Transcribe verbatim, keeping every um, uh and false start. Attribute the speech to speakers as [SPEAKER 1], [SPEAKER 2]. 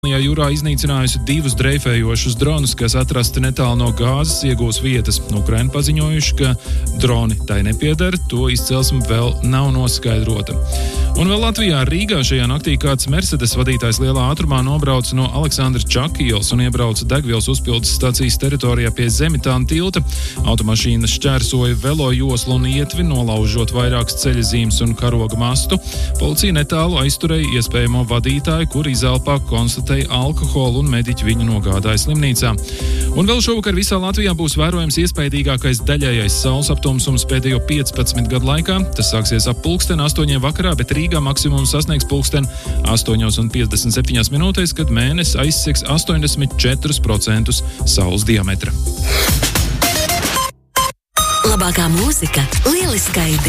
[SPEAKER 1] Jūrā iznīcinājusi divus dreifējošus dronus, kas atrasti netālu no gāzes iegūs vietas. Ukraina paziņojuši, ka droni tai nepieder, to izcelsme vēl nav noskaidrota. Un vēl Latvijā Rīgā šajā naktī kāds Mercedes vadītājs lielā ātrumā nobrauca no Aleksandra Čaka ielas un iebrauca degvielas uzpildes stacijas teritorijā pie Zemitāna tilta. Automašīna šķērsoja velo joslu un ietvi, nolaužot vairākas ceļa zīmes un karoga mastu. Policija netālu aizturēja iespējamo vadītāju, kur izelpā konstatēja alkoholu un mediķi viņu nogādāja slimnīcā. Un vēl šovakar visā Latvijā būs vērojams iespaidīgākais daļējais saules aptumsums pēdējo piecpadsmit gadu laikā. Tas sāksies ap pulksten astoņiem vakarā, bet Rīgā maksimums sasniegs pulksten astoņos un piecdesmit septiņās minūtēs, kad mēnesis aizsegs astoņdesmit četrus procentus saules diametra.
[SPEAKER 2] Labākā mūzika, lieliskā ideja.